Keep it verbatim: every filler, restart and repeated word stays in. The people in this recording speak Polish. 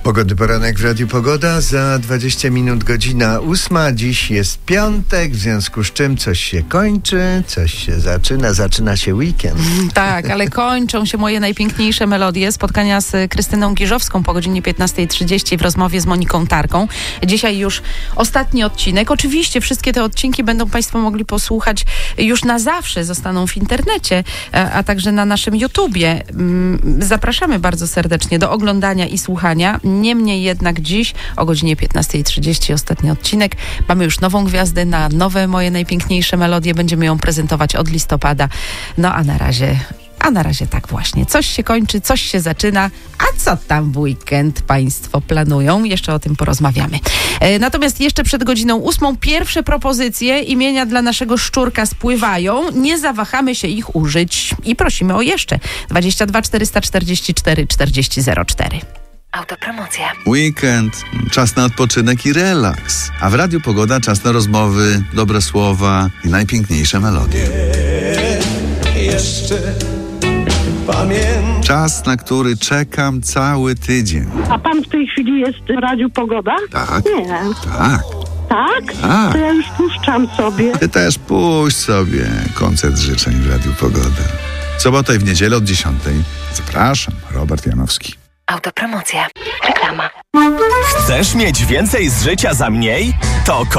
Pogodny poranek w Radiu Pogoda. Za dwadzieścia minut godzina ósma. Dziś jest piątek, w związku z czym coś się kończy, coś się zaczyna. Zaczyna się weekend. Tak, ale kończą się moje najpiękniejsze melodie. Spotkania z Krystyną Giżowską po godzinie piętnasta trzydzieści w rozmowie z Moniką Tarką. Dzisiaj już ostatni odcinek. Oczywiście wszystkie te odcinki będą Państwo mogli posłuchać już na zawsze. Zostaną w internecie, a, a także na naszym YouTubie. Zapraszamy bardzo serdecznie do oglądania i słuchania. Niemniej jednak dziś o godzinie piętnasta trzydzieści ostatni odcinek. Mamy już nową gwiazdę na nowe moje najpiękniejsze melodie. Będziemy ją prezentować od listopada. No a na razie... A na razie tak właśnie. Coś się kończy, coś się zaczyna. A co tam w weekend Państwo planują? Jeszcze o tym porozmawiamy. E, natomiast jeszcze przed godziną ósmą pierwsze propozycje imienia dla naszego szczurka spływają. Nie zawahamy się ich użyć i prosimy o jeszcze. dwadzieścia dwa czterysta czterdzieści cztery czterdzieści zero cztery. Autopromocja. Weekend, czas na odpoczynek i relaks. A w Radiu Pogoda czas na rozmowy, dobre słowa i najpiękniejsze melodie. Jeszcze pamiętam. Czas, na który czekam cały tydzień. A pan w tej chwili jest w Radiu Pogoda? Tak? Nie. Tak. Tak? Tak. To ja już puszczam sobie. Ty też puść sobie koncert życzeń w Radiu Pogoda. W sobotę i w niedzielę od dziesiątej. Zapraszam, Robert Janowski. Autopromocja. Reklama. Chcesz mieć więcej z życia za mniej? To